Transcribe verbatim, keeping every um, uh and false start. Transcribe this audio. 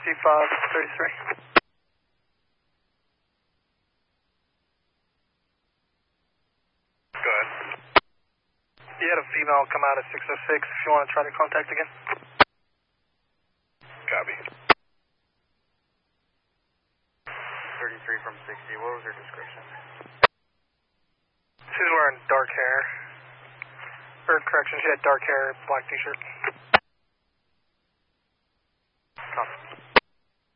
sixty-five thirty-three. Go ahead. You had a female come out at six oh six if you want to try to contact again. Copy. thirty-three from sixty, what was her description? She's wearing dark hair. Or correction, she had dark hair, black t-shirt. Copy.